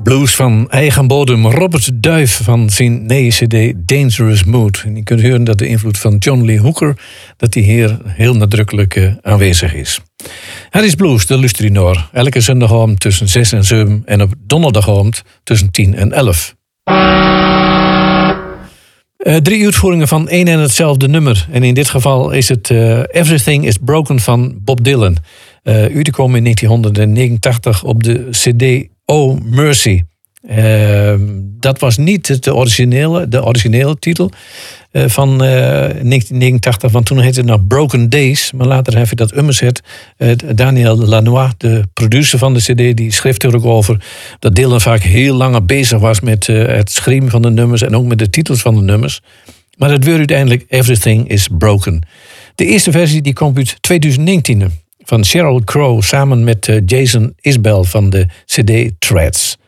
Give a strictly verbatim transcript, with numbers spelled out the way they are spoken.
Blues van eigen bodem. Robert Duif van zijn nieuwe cd Dangerous Mood. En je kunt horen dat de invloed van John Lee Hooker, dat die hier heel nadrukkelijk uh, aanwezig is. Harry's Blues, de luister je naar. Elke zondagavond tussen zes en zeven en op donderdagavond tussen tien en elf. Uh, drie uitvoeringen van één en hetzelfde nummer. En in dit geval is het uh, Everything is Broken van Bob Dylan. Uh, uitgekomen in negentien negenentachtig op de cd Oh Mercy. Uh, dat was niet de originele, de originele titel uh, van uh, negentien negenentachtig, want toen heette het nog Broken Days. Maar later heb je dat ummerzet. Uh, Daniel Lanois, de producer van de cd, die schreef er ook over dat Dylan vaak heel lang bezig was met uh, het schrijven van de nummers en ook met de titels van de nummers. Maar het werd uiteindelijk Everything is Broken. De eerste versie die komt uit twintig negentien van Sheryl Crow samen met uh, Jason Isbell van de cd Threads.